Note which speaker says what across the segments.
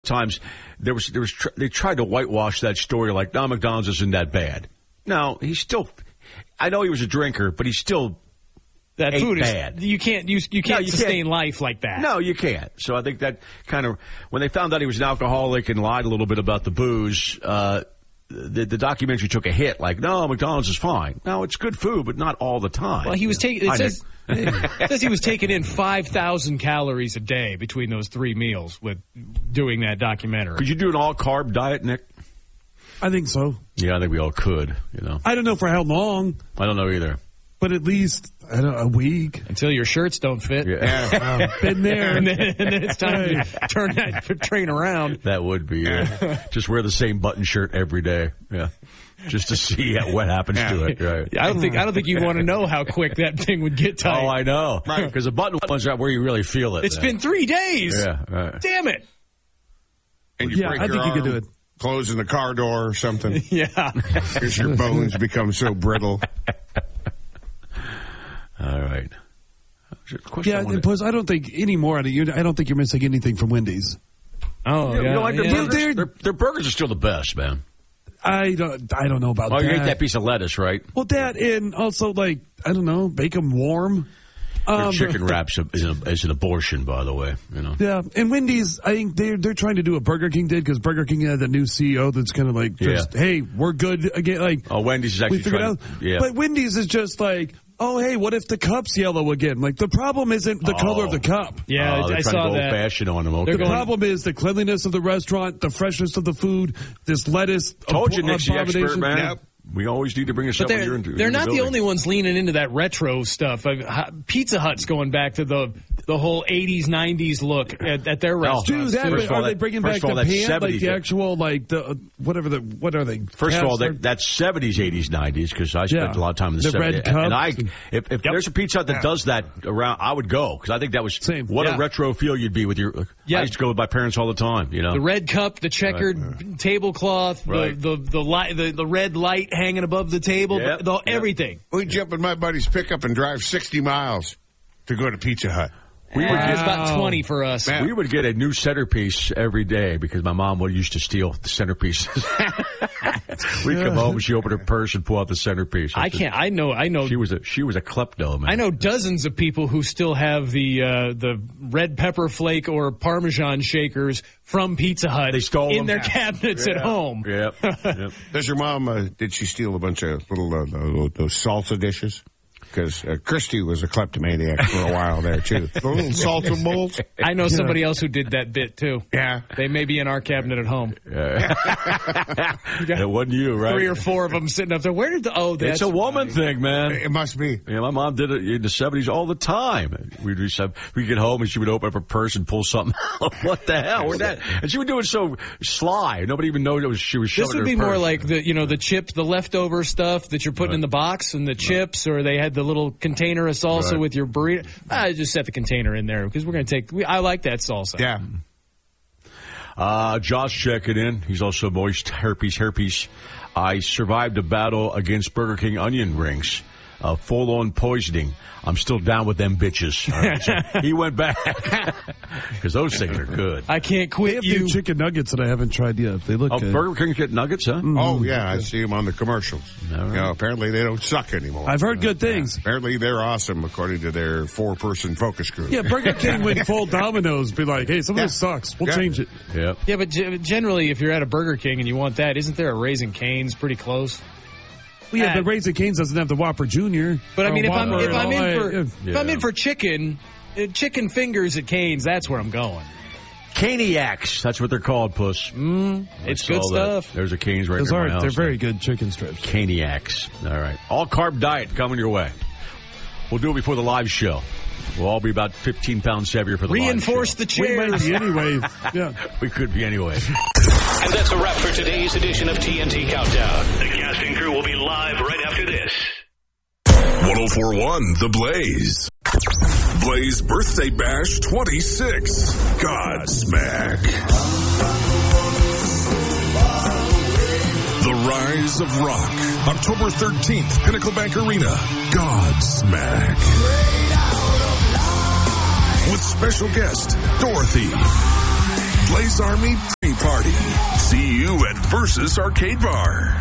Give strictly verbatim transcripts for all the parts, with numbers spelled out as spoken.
Speaker 1: times there was there was tr- they tried to whitewash that story like, no, McDonald's isn't that bad. No, he's still. I know he was a drinker, but he's still.
Speaker 2: That
Speaker 1: ate
Speaker 2: food is
Speaker 1: bad.
Speaker 2: you can't you you can't
Speaker 1: no, you
Speaker 2: sustain
Speaker 1: can't.
Speaker 2: life like that.
Speaker 1: No, you can't. So I think that kind of when they found out he was an alcoholic and lied a little bit about the booze, uh, the the documentary took a hit. Like, no, McDonald's is fine. No, it's good food, but not all the time.
Speaker 2: Well, he was taking. It says, it says he was taking in five thousand calories a day between those three meals with doing that documentary.
Speaker 1: Could you do an all carb diet, Nick?
Speaker 3: I think so.
Speaker 1: Yeah, I think we all could. You know,
Speaker 3: I don't know for how long.
Speaker 1: I don't know either.
Speaker 3: But at least I don't know, a week
Speaker 2: until your shirts don't fit.
Speaker 1: Yeah,
Speaker 3: yeah. Been there,
Speaker 2: and, then, and then it's time to turn that train around.
Speaker 1: That would be yeah. Just wear the same button shirt every day. Yeah, just to see what happens yeah. to it. Right.
Speaker 2: I don't think I don't think you want to know how quick that thing would get tight.
Speaker 1: Oh, I know. Right, because the button ones are where you really feel it.
Speaker 2: It's
Speaker 1: then.
Speaker 2: been three days.
Speaker 1: Yeah. Right.
Speaker 2: Damn it.
Speaker 4: And you
Speaker 3: yeah,
Speaker 4: break
Speaker 3: I
Speaker 4: your
Speaker 3: think
Speaker 4: arm,
Speaker 3: you could do it.
Speaker 4: Closing the car door or something.
Speaker 2: Yeah.
Speaker 4: Because your bones become so brittle.
Speaker 1: All right.
Speaker 3: Yeah, and plus, I don't think anymore. I don't think you're missing anything from Wendy's.
Speaker 2: Oh, yeah.
Speaker 1: You don't like their
Speaker 2: yeah.
Speaker 1: burgers? Their, their burgers are still the best, man.
Speaker 3: I don't. I don't know about
Speaker 1: oh,
Speaker 3: that.
Speaker 1: Oh, you ate that piece of lettuce, right?
Speaker 3: Well, that and also like I don't know, bake them warm.
Speaker 1: Um, chicken wraps is an, is an abortion, by the way. You know.
Speaker 3: Yeah, and Wendy's, I think they're they're trying to do what Burger King did because Burger King had a new C E O that's kind of like, just,
Speaker 1: yeah.
Speaker 3: hey, we're good again. Like,
Speaker 1: oh, Wendy's is actually
Speaker 3: we figured
Speaker 1: trying.
Speaker 3: Out.
Speaker 1: Yeah.
Speaker 3: But Wendy's is just like, oh, hey, what if the cup's yellow again? Like the problem isn't the
Speaker 1: oh.
Speaker 3: color of the cup.
Speaker 2: Yeah,
Speaker 1: oh,
Speaker 2: I saw
Speaker 1: to go
Speaker 2: that.
Speaker 1: Old fashioned on them. Okay.
Speaker 3: The problem is the cleanliness of the restaurant, the freshness of the food, this lettuce.
Speaker 1: Told
Speaker 3: ab-
Speaker 1: you, Nick's the expert, man.
Speaker 4: Yep.
Speaker 1: We always need to bring us up when you're into.
Speaker 2: They're
Speaker 1: in
Speaker 2: not
Speaker 1: the,
Speaker 2: the only ones leaning into that retro stuff. Uh, Pizza Hut's going back to the the whole eighties, nineties look at, at their restaurants.
Speaker 3: Dude, that,
Speaker 1: First of all,
Speaker 3: are they
Speaker 1: that-
Speaker 3: bringing
Speaker 1: first
Speaker 3: back
Speaker 1: of all,
Speaker 3: the
Speaker 1: that's
Speaker 3: pan, like the
Speaker 1: seventies.
Speaker 3: actual, like the uh, whatever the what are they?
Speaker 1: First of all,
Speaker 3: Caps
Speaker 1: that, that's seventies, eighties, nineties because I spent
Speaker 3: Yeah.
Speaker 1: a lot of time in the,
Speaker 3: The
Speaker 1: seventies.
Speaker 3: red
Speaker 1: And, and I,
Speaker 3: cups.
Speaker 1: if, if
Speaker 2: Yep.
Speaker 1: there's a Pizza Hut that does that around, I would go because I think that was
Speaker 3: Same.
Speaker 1: what
Speaker 2: Yeah.
Speaker 1: a retro feel you'd be with your.
Speaker 2: Yeah.
Speaker 1: I used to go with my parents all the time. You know,
Speaker 2: The red cup, the checkered right. tablecloth,
Speaker 1: Right.
Speaker 2: the the the, light, the the red light hanging above the table,
Speaker 1: Yep.
Speaker 2: the, the,
Speaker 1: Yep.
Speaker 2: everything.
Speaker 4: We jump in my buddy's pickup and drive sixty miles to go to Pizza Hut.
Speaker 1: we would
Speaker 2: It's
Speaker 1: get
Speaker 2: about twenty for us.
Speaker 4: Man.
Speaker 1: we would get a new centerpiece every day because my mom would used to steal the centerpieces. We'd come home and she opened her purse and pull out the centerpiece.
Speaker 2: I can't. I know. I know.
Speaker 1: She was a she was a klepto, man.
Speaker 2: I know dozens of people who still have the uh, the red pepper flake or Parmesan shakers from Pizza Hut
Speaker 1: They stole
Speaker 2: in
Speaker 1: them.
Speaker 2: their cabinets at home.
Speaker 1: Yep. yep.
Speaker 4: Does your mom, uh, did she steal a bunch of little, uh, those, those salsa dishes? Because uh, Christy was a kleptomaniac for a while there, too. The little salsa bowls.
Speaker 2: I know somebody else who did that bit, too.
Speaker 4: Yeah.
Speaker 2: They may be in our cabinet at home.
Speaker 1: It wasn't you, right?
Speaker 2: Three or four of them sitting up there. Where did the, oh, that's
Speaker 1: It's a woman
Speaker 2: right.
Speaker 1: thing, man.
Speaker 4: It must be.
Speaker 1: Yeah, my mom did it in the seventies all the time. We'd be some, we'd get home and she would open up her purse and pull something out. What the hell? Where'd that? And she would do it so sly. Nobody even knew it was she was shoving
Speaker 2: This would
Speaker 1: her
Speaker 2: be
Speaker 1: purse.
Speaker 2: more like the, you know, the chip, the leftover stuff that you're putting
Speaker 1: Right.
Speaker 2: in the box and the chips, or they had the little container of salsa
Speaker 1: Right.
Speaker 2: with your burrito. I just set the container in there because we're going to take, we, I like that salsa.
Speaker 4: Yeah.
Speaker 1: Uh, Josh checking in. He's also moist. Herpes, herpes. I survived a battle against Burger King onion rings. Uh, full-on poisoning. I'm still down with them bitches. All right, so he went back because those things are good.
Speaker 2: I can't
Speaker 3: They
Speaker 2: quit
Speaker 3: have
Speaker 2: you.
Speaker 3: new chicken nuggets that I haven't tried yet. They look
Speaker 1: Oh,
Speaker 3: good.
Speaker 1: Burger King get nuggets, huh?
Speaker 4: Oh, yeah. I see them on the commercials.
Speaker 1: All right.
Speaker 4: You know, apparently they don't suck anymore.
Speaker 3: I've heard good things.
Speaker 4: Apparently they're awesome, according to their four-person focus group.
Speaker 3: Yeah, Burger King went full Domino's. Be like, hey, some of
Speaker 4: Yeah.
Speaker 3: this sucks. We'll
Speaker 4: Yeah.
Speaker 3: change it.
Speaker 1: Yep.
Speaker 2: Yeah, but g- generally, if you're at a Burger King and you want that, isn't there a Raising Cane's pretty close?
Speaker 3: Well, yeah,
Speaker 2: Yeah.
Speaker 3: but Raising Cane's doesn't have the Whopper Junior
Speaker 2: But I
Speaker 3: or
Speaker 2: mean, if I'm
Speaker 3: Whopper
Speaker 2: if
Speaker 3: and
Speaker 2: I'm
Speaker 3: all
Speaker 2: in
Speaker 3: that.
Speaker 2: for
Speaker 3: Yeah.
Speaker 2: if I'm
Speaker 1: Yeah.
Speaker 2: in for chicken, uh, chicken fingers at Cane's, that's where I'm going.
Speaker 1: Caniacs. That's what they're called, Puss.
Speaker 2: Mm, it's
Speaker 1: I
Speaker 2: good
Speaker 1: saw that.
Speaker 2: stuff.
Speaker 1: There's a Cane's right
Speaker 3: Those
Speaker 1: near my
Speaker 3: are,
Speaker 1: house.
Speaker 3: they're very good chicken strips.
Speaker 1: Caniacs. All right. All carb diet coming your way. We'll do it before the live show. We'll all be about fifteen pounds heavier for the
Speaker 2: Reinforce
Speaker 1: live show.
Speaker 2: the
Speaker 3: We might
Speaker 2: chairs.
Speaker 3: be anyway. Yeah.
Speaker 1: We could be anyway.
Speaker 5: And that's a wrap for today's edition of T N T Countdown. The casting crew will be live right after this.
Speaker 6: one oh four point one The Blaze. Blaze Birthday Bash twenty-six. Godsmack. The Rise of Rock. October thirteenth, Pinnacle Bank Arena. Godsmack. With special guest, Dorothy. Blaze Army party. See you at Versus Arcade Bar.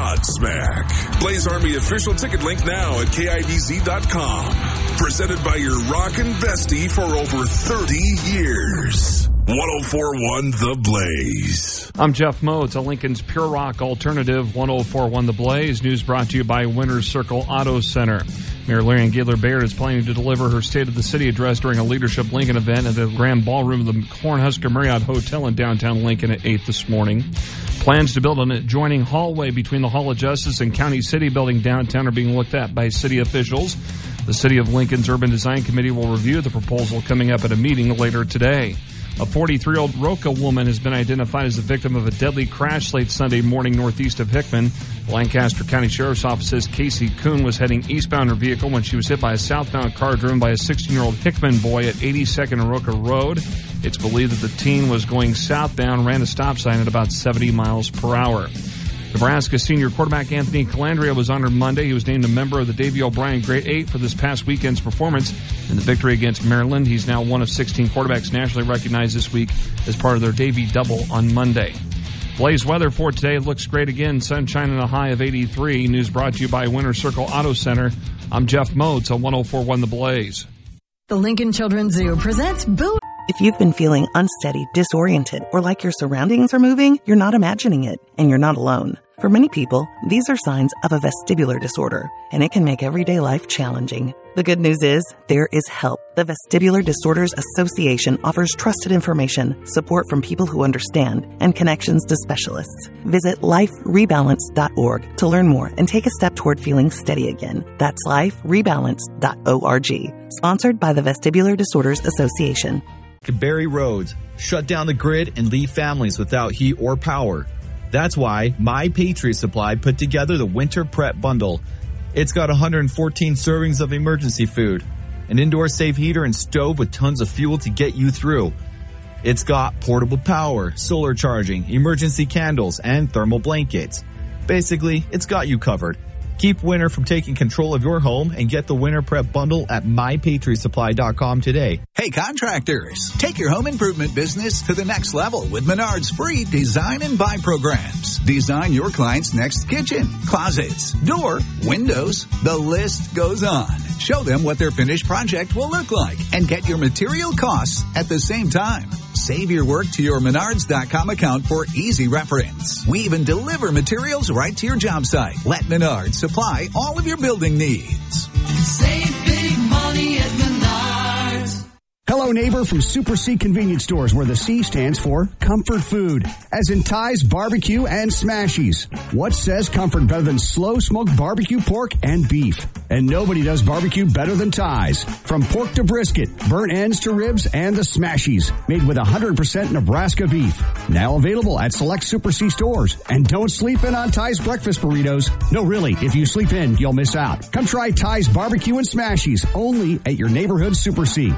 Speaker 6: Godsmack. Blaze Army official ticket link now at K I D Z dot com. Presented by your rockin' bestie for over thirty years. one oh four point one The Blaze.
Speaker 7: I'm Jeff Modes, a Lincoln's Pure Rock alternative. one oh four point one The Blaze. News brought to you by Winner's Circle Auto Center. Mayor Larian Gaylor Baird is planning to deliver her State of the City address during a Leadership Lincoln event at the Grand Ballroom of the Cornhusker Marriott Hotel in downtown Lincoln at eight this morning. Plans to build an adjoining hallway between the Hall of Justice and County City building downtown are being looked at by city officials. The City of Lincoln's Urban Design Committee will review the proposal coming up at a meeting later today. A forty-three-year-old Roca woman has been identified as the victim of a deadly crash late Sunday morning northeast of Hickman. The Lancaster County Sheriff's Office says Casey Kuhn was heading eastbound her vehicle when she was hit by a southbound car driven by a sixteen-year-old Hickman boy at eighty-second and Roca Road. It's believed that the teen was going southbound, ran a stop sign at about seventy miles per hour. Nebraska senior quarterback Anthony Calandria was honored Monday. He was named a member of the Davey O'Brien Grade eight for this past weekend's performance in the victory against Maryland. He's now one of sixteen quarterbacks nationally recognized this week as part of their Davey double on Monday. Blaze weather for today looks great again. Sunshine and a high of eighty-three. News brought to you by Winner's Circle Auto Center. I'm Jeff Modes on one oh four point one The Blaze.
Speaker 8: The Lincoln Children's Zoo presents Boo.
Speaker 9: If you've been feeling unsteady, disoriented, or like your surroundings are moving, you're not imagining it, and you're not alone. For many people, these are signs of a vestibular disorder, and it can make everyday life challenging. The good news is, there is help. The Vestibular Disorders Association offers trusted information, support from people who understand, and connections to specialists. Visit life rebalance dot org to learn more and take a step toward feeling steady again. That's life rebalance dot org. Sponsored by the Vestibular Disorders Association.
Speaker 10: To bury roads, shut down the grid, and leave families without heat or power. That's why My Patriot Supply put together the Winter Prep Bundle. It's got one hundred fourteen servings of emergency food, an indoor safe heater and stove with tons of fuel to get you through. It's got portable power, solar charging, emergency candles, and thermal blankets. Basically, it's got you covered. Keep winter from taking control of your home and get the Winter Prep Bundle at my patriot supply dot com today.
Speaker 11: Hey contractors, take your home improvement business to the next level with Menard's free design and buy programs. Design your client's next kitchen, closets, door, windows. The list goes on. Show them what their finished project will look like and get your material costs at the same time. Save your work to your Menards dot com account for easy reference. We even deliver materials right to your job site. Let Menards supply all of your building needs.
Speaker 12: Save big money at Menards.
Speaker 13: Hello, neighbor from Super C Convenience Stores, where the C stands for comfort food, as in Ty's Barbecue and Smashies. What says comfort better than slow-smoked barbecue pork and beef? And nobody does barbecue better than Ty's. From pork to brisket, burnt ends to ribs, and the Smashies, made with one hundred percent Nebraska beef. Now available at select Super C stores. And don't sleep in on Ty's breakfast burritos. No, really, if you sleep in, you'll miss out. Come try Ty's Barbecue and Smashies, only at your neighborhood Super C.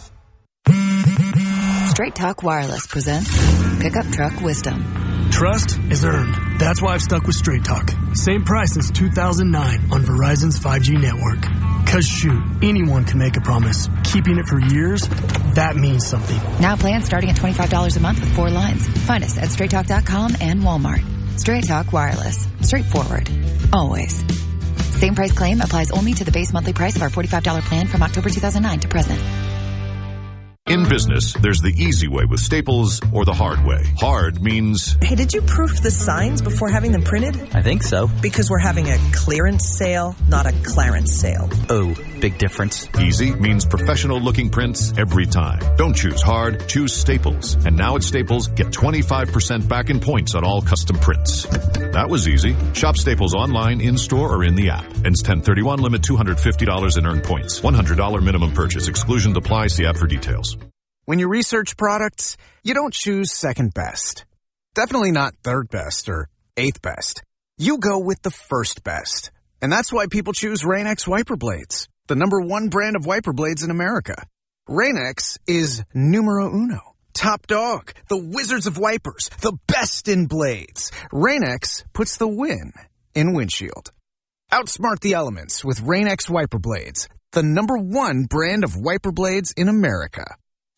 Speaker 14: Straight Talk Wireless presents Pickup Truck Wisdom.
Speaker 15: Trust is earned. That's why I've stuck with Straight Talk. Same price since two thousand nine on Verizon's five G network. Cause shoot, anyone can make a promise. Keeping it for years, that means something.
Speaker 14: Now plans starting at twenty-five dollars a month with four lines. Find us at straight talk dot com and Walmart. Straight Talk Wireless. Straightforward. Always. Same price claim applies only to the base monthly price of our forty-five dollars plan from October two thousand nine to present.
Speaker 16: In business, there's the easy way with Staples or the hard way. Hard means...
Speaker 17: Hey, did you proof the signs before having them printed?
Speaker 18: I think so.
Speaker 17: Because we're having a clearance sale, not a Clarence sale.
Speaker 18: Oh, big difference.
Speaker 16: Easy means professional-looking prints every time. Don't choose hard, choose Staples. And now at Staples, get twenty-five percent back in points on all custom prints. That was easy. Shop Staples online, in-store, or in the app. Ends ten thirty-one, limit two hundred fifty dollars in earned points. one hundred dollars minimum purchase. Exclusion apply. See app for details.
Speaker 19: When you research products, you don't choose second best. Definitely not third best or eighth best. You go with the first best. And that's why people choose Rain-X wiper blades, the number one brand of wiper blades in America. Rain-X is numero uno. Top dog, the wizards of wipers, the best in blades. Rain-X puts the win in windshield. Outsmart the elements with Rain-X wiper blades, the number one brand of wiper blades in America.